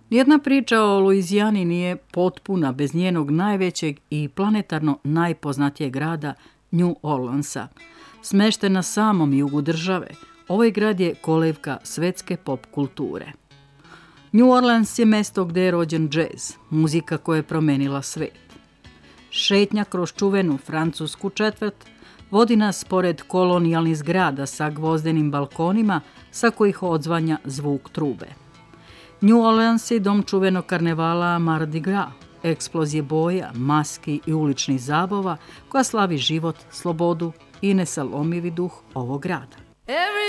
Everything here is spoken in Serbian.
Nijedna priča o Luizijani nije potpuna bez njenog najvećeg i planetarno najpoznatijeg grada New Orleansa. Smešten na samom jugu države, ovaj grad je kolevka svetske pop kulture. New Orleans je mesto gdje je rođen džez, muzika koja je promenila svet. Šetnja kroz čuvenu francusku četvrt vodi nas pored kolonijalnih zgrada sa gvozdenim balkonima sa kojih odzvanja zvuk trube. New Orleans je dom čuvenog karnevala Mardi Gras, eksplozije boja, maski i uličnih zabava koja slavi život, slobodu i nesalomivi duh ovog grada.